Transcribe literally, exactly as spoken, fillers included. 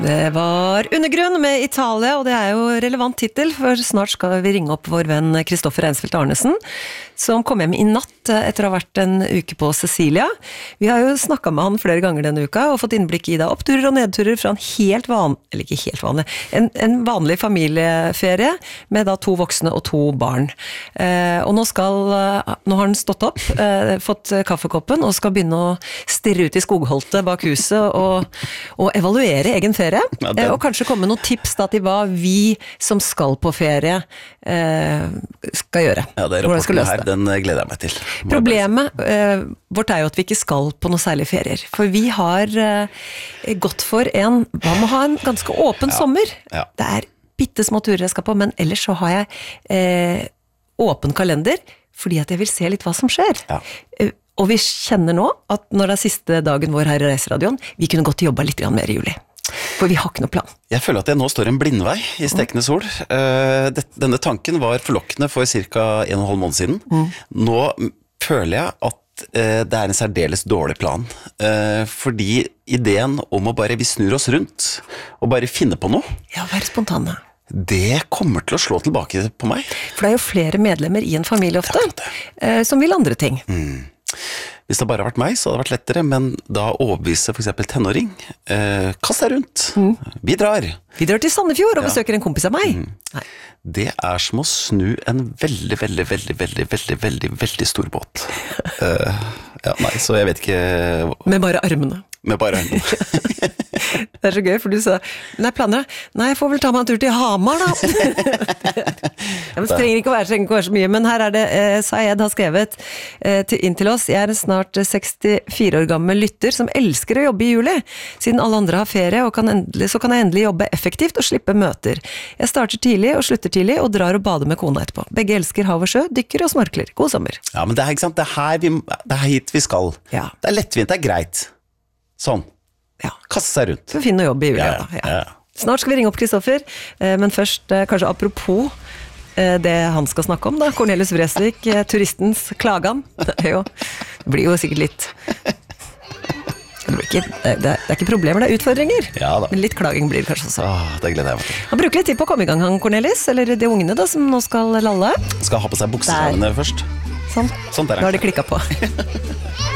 Det var Undergrunn med Italia, og det er jo relevant titel, for snart skal vi ringe opp vår venn Kristoffer Reinsfeldt Arnesen, som kom hjem i natt etter å ha vært en uke på Sicilia. Vi har jo snakket med han flere ganger denne uka, og fått innblikk i da oppturer og nedturer fra en helt vanlig, eller ikke helt vanlig, en, en vanlig familieferie, med da to voksne og to barn. Eh, og nå skal, nå har han stått opp, eh, fått kaffekoppen, og skal begynne å stirre ut i skogholtet bak huset, og, og evaluere egen ferie. Ja, det... og kanskje komme noen tips da til hva vi som skal på ferie eh, skal gjøre. Ja, det er rapporten her, den gleder jeg meg til. Må Problemet eh, vårt er jo at vi ikke skal på noe særlig ferier, for vi har eh, gått for en, hva må ha en ganske åpen ja. sommer. Ja. Det er bittesmå turer jeg skal på, men ellers så har jeg eh, åpen kalender, fordi at jeg vil se litt hva som skjer. Ja. Eh, og vi kjenner nå at når det er siste dagen vår her i Reiseradioen, vi kunne godt jobba litt mer i juli. For vi har ikke noe plan. Jeg føler at jeg nå står en blindvei i stekende sol. Uh, det, denne tanken var forlokkende for cirka en og en halv måned siden. Mm. Nå føler jeg at uh, det er en særdeles dårlig plan. Uh, fordi ideen om å bare vi snur oss rundt og bare finne på noe. Ja, være spontane. Det kommer til å slå tilbake på meg. For det er jo flere medlemmer i en familie ofte, uh, som vil andre ting. Mm. Hvis det bare har vært meg, så hadde det vært lettere, men da overbevise for eksempel tenåring, eh, kast deg rundt, mm. vi drar. Vi drar til Sandefjord og ja. besøker en kompis av meg. Mm. Nei. Det er som å snu en veldig, veldig, veldig, veldig, veldig, veldig, veldig stor båt. uh, ja, nei, så jeg vet ikke... Med bare armene. Med bare armene. Det er så gøy, for du sa, nei, planer, nei, jeg får vel ta meg en tur til Hamar da. Ja, men det trenger ikke å være, trenger ikke å være så mye, men her er det, eh, Sayed har skrevet eh, til, inn til oss, jeg er en snart sekstifire år gammel lytter som elsker å jobbe i juli, siden alle andre har ferie, og kan endelig, så kan jeg endelig jobbe effektivt og slippe møter. Jeg starter tidlig og slutter tidlig, og drar og bader med kona etterpå. Begge elsker hav og sjø, dykker og snorkler. God sommer. Ja, men det er, ikke sant, det er, her vi, det er hit vi skal. Ja. Det er lettvint, det er greit. Sånn. Ja. Kaste seg rundt. Så finne jobb i juli, ja, ja. ja. Snart skal vi ringe opp Kristoffer, men først kanskje apropos det han skal snakke om da, Cornelius Vreeswijk, turistens klagan. Det blir jo sikkert litt... Det, blir ikke, det er ikke problemer, det er utfordringer. Ja, men litt klaging blir det kanskje også. Åh, det gleder jeg meg til. Han bruker litt tid på å komme i gang, han Cornelis, eller de ungene da, som nå skal lalle. Skal ha på seg buksene først. Sånn, sånn der, nå har de klikket på.